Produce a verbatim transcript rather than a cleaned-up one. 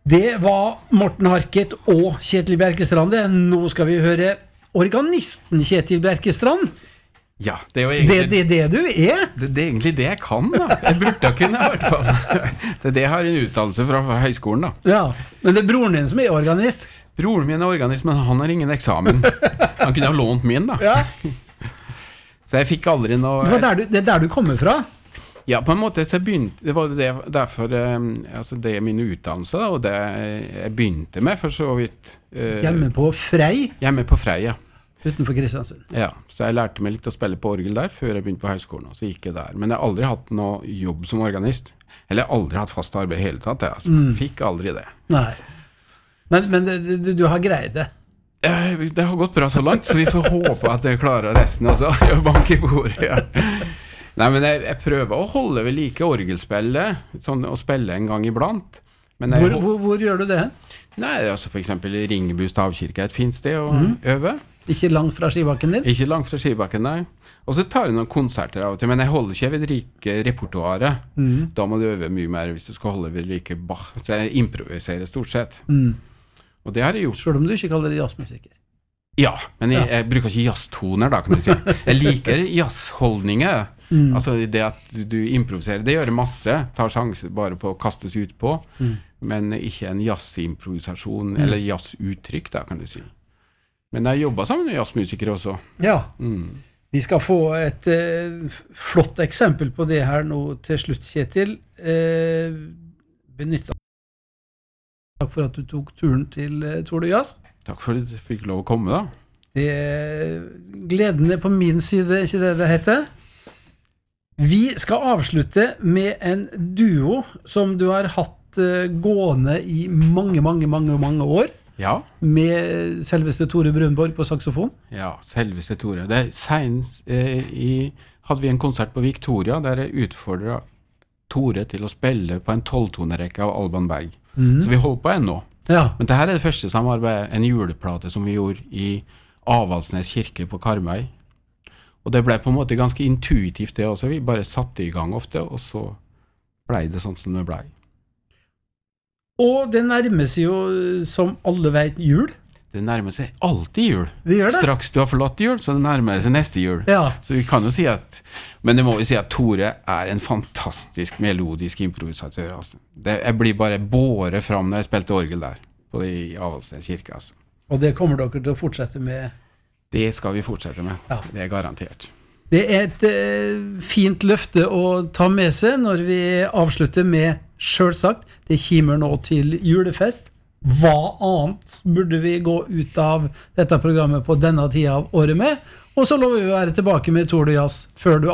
Det var Morten Harket og Kjetil Bjerkestrand. Nå skal vi høre organisten Kjetil Bjerkestrand. Ja, det er jo egentlig... Det er det, det du er? Det, det er egentlig det jeg kan, da. Jeg burde kunne, i hvert fall. Det er det jeg har en utdannelse fra, fra høyskolen, da. Ja, men det er broren din som er organist? Broren min er organist, men han har ingen eksamen. Han kunne ha lånt min, da. Ja. Så jeg fikk aldri noe... Det, var der du, det er der du kommer fra? Ja, på en måte så begynte, det var det derfor, altså det er min utdannelse da, og det jeg begynte med for så vidt. Uh, hjemme på Frei? Hjemme på Frei, ja. Utenfor Kristiansund? Ja, så jeg lærte meg litt å spille på orgel der før jeg begynte på høyskolen, og så gikk jeg der. Men jeg har aldri hatt noe jobb som organist. Eller jeg har aldri hatt fast arbeid i hele tatt, jeg, altså. Mm. Fikk aldri det. Nei. Men, men du, du har greid det? Det har gått bra så langt, så vi får håpe at jeg klarer resten, altså. Jeg banker i bordet, ja. Nei, men jeg, jeg prøver å holde ved like orgelspillet, sånn å spille en gang iblant. Men jeg, hvor, hvor, hvor gjør du det? Nei, altså for eksempel Ringebu stavkirke er et fint sted å mm. øve. Ikke langt fra skibakken din? Ikke langt fra skibakken, nei. Og så tar jeg noen konserter av og til, men jeg holder ikke ved like repertoaret. Mm. Da må du øve mye mer hvis du skal holde ved like Bach. Så jeg improviserer stort sett. Mm. Og det har jeg gjort. Selv om du ikke kaller det jazzmusiker? Ja, men jeg, jeg bruker ikke jazztoner da, kan du si. Jeg liker jazzholdninger. Mm. Altså det at du, du improviserer, det gjør masse, tar sjanser bare på å kastes ut på, mm. men ikke en jazzimprovisasjon, mm. eller jazzuttrykk da, kan du si. Men jeg jobber sammen med jazzmusikere også. Ja, mm. vi skal få et eh, flott eksempel på det her nå til slutt, Kjetil. Eh, benyttet. Takk for at du tok turen til eh, Tour de Jazz. Takk for at du fikk lov å komme da. Det er gledende på min side, ikke det det heter? Vi skal avslutte med en duo som du har hatt uh, gående i mange, mange, mange, mange år. Ja. Med selveste Tore Brunborg på saxofon. Ja, selveste Tore. Det er senest, eh, i, hadde vi en konsert på Victoria der jeg utfordret Tore til å spille på en tolvtonerekke av Alban Berg. Mm. Så vi holdt på ennå. Ja. Men dette er det første samarbeidet, en juleplate som vi gjorde i Avaldsnes kirke på Karmøy. Og det ble på en måte ganske intuitivt det også. Vi bare satte i gang ofte, og så ble det sånn som det ble. Og det nærmer seg jo, som alle vet, jul. Det nærmer seg alltid jul. Det gjør det. Straks du har forlatt jul, så det nærmer seg neste jul. Ja. Så vi kan jo si at, men det må vi si at Tore er en fantastisk melodisk improvisatør. Altså. Det, jeg blir bare båret fram når jeg spilte orgel der, på det i Avaldsnes kirke. Altså. Og det kommer dere til å fortsette med? Det skal vi fortsette med. Ja. Det er garantert. Det er et eh, fint løfte å ta med seg når vi avslutter med, selvsagt, det kimer nå til julefest. Hva annet burde vi gå ut av dette programmet på denne tida av året med? Og så lover vi å være tilbake med Tour de Jazz før du